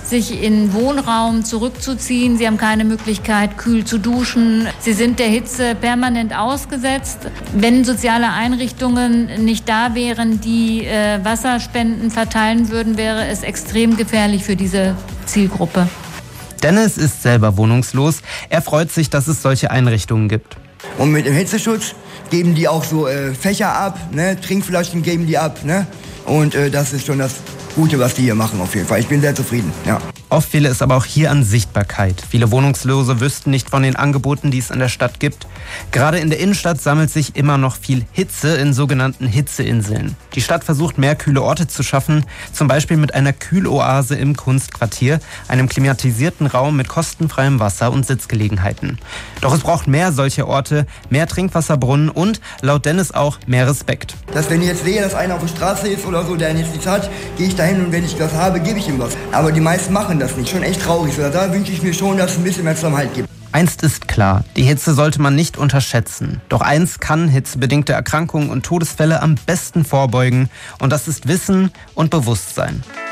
sich in Wohnraum zurückzuziehen. Sie haben keine Möglichkeit, kühl zu duschen. Sie sind der Hitze permanent ausgesetzt. Wenn soziale Einrichtungen nicht da wären, die Wasserspenden verteilen würden, wäre es extrem gefährlich für diese Zielgruppe. Dennis ist selber wohnungslos. Er freut sich, dass es solche Einrichtungen gibt. Und mit dem Hitzeschutz geben die auch so Fächer ab, ne? Trinkflaschen geben die ab. Ne? Und das ist schon das Gute, was die hier machen auf jeden Fall. Ich bin sehr zufrieden, ja. Oft fehle es aber auch hier an Sichtbarkeit. Viele Wohnungslose wüssten nicht von den Angeboten, die es in der Stadt gibt. Gerade in der Innenstadt sammelt sich immer noch viel Hitze in sogenannten Hitzeinseln. Die Stadt versucht, mehr kühle Orte zu schaffen, zum Beispiel mit einer Kühloase im Kunstquartier, einem klimatisierten Raum mit kostenfreiem Wasser und Sitzgelegenheiten. Doch es braucht mehr solche Orte, mehr Trinkwasserbrunnen und, laut Dennis auch, mehr Respekt. Dass wenn ich jetzt sehe, dass einer auf der Straße ist oder so, der jetzt nichts hat, gehe ich dahin und wenn ich was habe, gebe ich ihm was. Aber die meisten machen das nicht. Schon echt traurig. Da wünsche ich mir schon, dass es ein bisschen mehr Zusammenhalt gibt. Einst ist klar, die Hitze sollte man nicht unterschätzen. Doch eins kann hitzebedingte Erkrankungen und Todesfälle am besten vorbeugen. Und das ist Wissen und Bewusstsein.